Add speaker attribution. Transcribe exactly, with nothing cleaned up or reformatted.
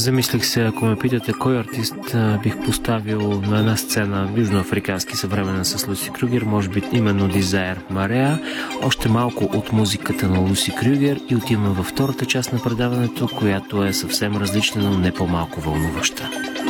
Speaker 1: Замислих се, ако ме питате кой артист бих поставил на една сцена южноафрикански съвременен с Луси Крюгер, може би именно Desire Marea. Още малко от музиката на Луси Крюгер и отиваме във втората част на предаването, която е съвсем различна, но не по-малко вълнуваща.